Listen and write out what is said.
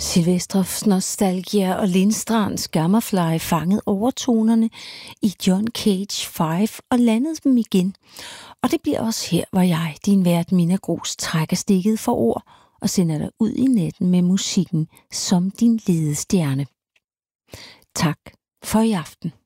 Silvestros Nostalgia og Lindstrands Gammerfly fangede overtonerne i John Cage 5 og landede dem igen. Og det bliver også her, hvor jeg, din vært Minna Grooss, trækker stikket for ord og sender dig ud i natten med musikken som din ledestjerne. Tak for i aften.